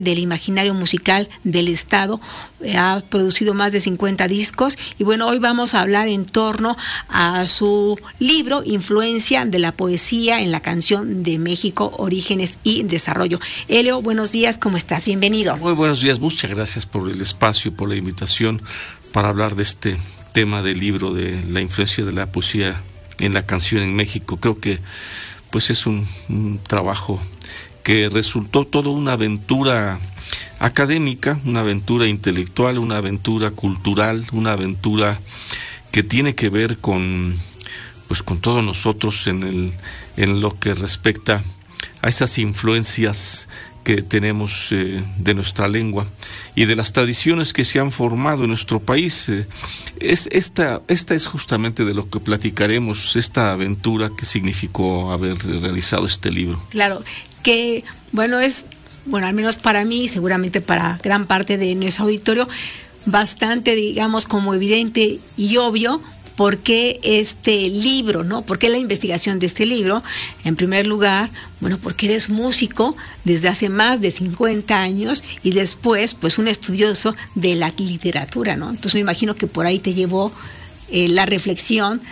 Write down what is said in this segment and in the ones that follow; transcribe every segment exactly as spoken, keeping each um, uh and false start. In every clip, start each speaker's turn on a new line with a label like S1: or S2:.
S1: del imaginario musical del Estado, eh, ha producido más de cincuenta discos y bueno, hoy vamos a hablar en torno a su libro Influencia de la poesía en la canción de México, Orígenes y Desarrollo. Elio, buenos días, ¿cómo estás? Bienvenido.
S2: Muy buenos días, muchas gracias por el espacio, por la invitación para hablar de este tema del libro de la influencia de la poesía en la canción en México. Creo que pues es un, un trabajo que resultó toda una aventura académica, una aventura intelectual, una aventura cultural, una aventura que tiene que ver con pues con todos nosotros en el en lo que respecta a esas influencias que tenemos eh, de nuestra lengua y de las tradiciones que se han formado en nuestro país. Eh, es esta esta es justamente de lo que platicaremos, esta aventura que significó haber realizado este libro.
S1: Claro, que bueno, es, bueno, al menos para mí, seguramente para gran parte de nuestro auditorio, bastante, digamos, como evidente y obvio por qué este libro, ¿no? ¿Por qué la investigación de este libro? En primer lugar, bueno, porque eres músico desde hace más de cincuenta años y después, pues, un estudioso de la literatura, ¿no? Entonces me imagino que por ahí te llevó eh, la reflexión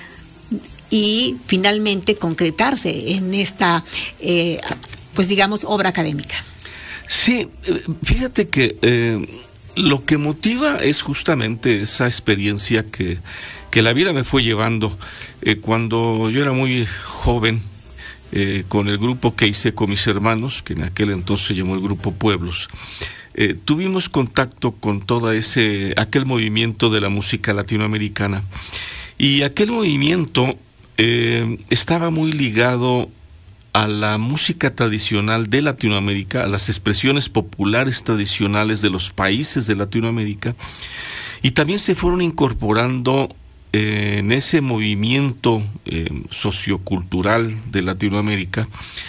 S1: y finalmente concretarse en esta eh, pues digamos, obra académica.
S2: Sí, fíjate que eh, lo que motiva es justamente esa experiencia que, que la vida me fue llevando. Eh, cuando yo era muy joven, eh, con el grupo que hice con mis hermanos, que en aquel entonces se llamó el Grupo Pueblos, eh, tuvimos contacto con todo ese, aquel movimiento de la música latinoamericana. Y aquel movimiento eh, estaba muy ligado a la música tradicional de Latinoamérica, a las expresiones populares tradicionales de los países de Latinoamérica, y también se fueron incorporando eh, en ese movimiento eh, sociocultural de Latinoamérica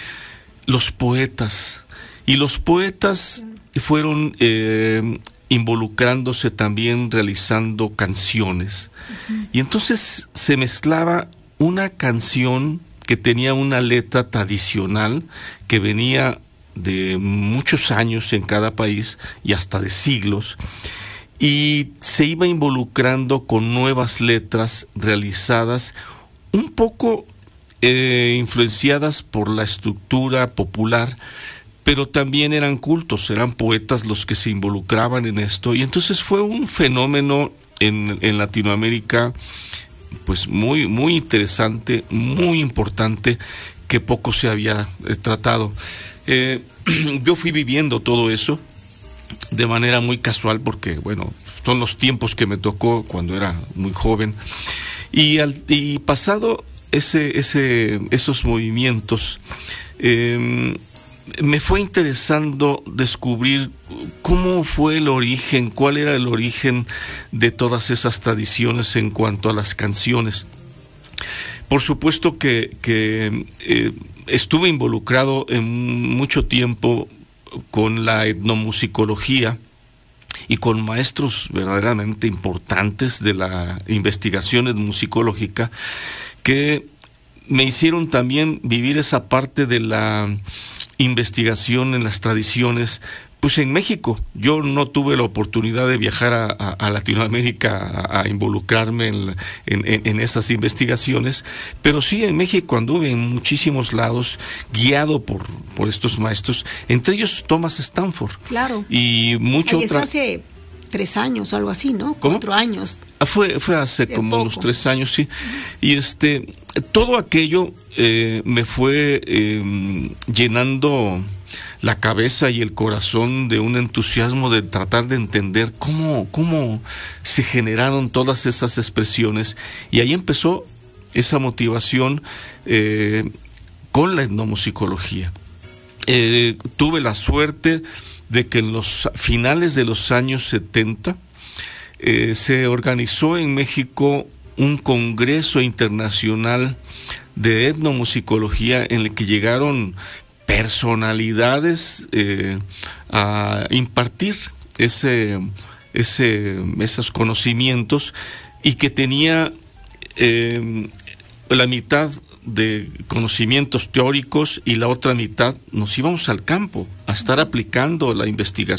S2: los poetas, y los poetas fueron eh, involucrándose también realizando canciones, uh-huh. Y entonces se mezclaba una canción que tenía una letra tradicional que venía de muchos años en cada país y hasta de siglos, y se iba involucrando con nuevas letras realizadas un poco eh, influenciadas por la estructura popular, pero también eran cultos, eran poetas los que se involucraban en esto, y entonces fue un fenómeno en, en Latinoamérica pues muy muy interesante, muy importante, que poco se había eh, tratado. Eh, yo fui viviendo todo eso de manera muy casual porque, bueno, son los tiempos que me tocó cuando era muy joven, y, al, y pasado ese, ese, esos movimientos, eh, me fue interesando descubrir cómo fue el origen, cuál era el origen de todas esas tradiciones en cuanto a las canciones. Por supuesto que, que eh, estuve involucrado en mucho tiempo con la etnomusicología y con maestros verdaderamente importantes de la investigación etnomusicológica que me hicieron también vivir esa parte de la investigación en las tradiciones, pues en México. Yo no tuve la oportunidad de viajar a, a, a Latinoamérica a, a involucrarme en, en, en esas investigaciones, pero sí en México anduve en muchísimos lados, guiado por, por estos maestros, entre ellos Thomas Stanford.
S1: Claro.
S2: Y mucho
S1: Oye,
S2: otra...
S1: eso hace tres años o algo así, ¿no?
S2: ¿Cómo?
S1: Cuatro años.
S2: Fue, fue hace de como poco. unos tres años, sí. Uh-huh. Y este, todo aquello eh, me fue eh, llenando la cabeza y el corazón de un entusiasmo de tratar de entender cómo, cómo se generaron todas esas expresiones. Y ahí empezó esa motivación eh, con la etnomusicología. Eh, tuve la suerte de que en los finales de los años setenta eh, se organizó en México un congreso internacional de etnomusicología en el que llegaron personalidades eh, a impartir ese, ese, esos conocimientos, y que tenía eh, la mitad de conocimientos teóricos y la otra mitad nos íbamos al campo a estar aplicando la investigación